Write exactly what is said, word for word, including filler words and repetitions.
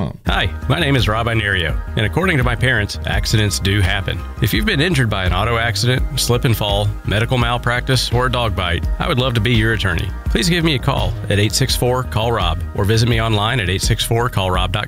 com. Hi, my name is Rob Inerio, and according to my parents, accidents do happen. If you've been injured by an auto accident, slip and fall, medical malpractice, or a dog bite, I would love to be your attorney. Please give me a call at eight six four, call Rob or visit me online at eight six four call rob dot com.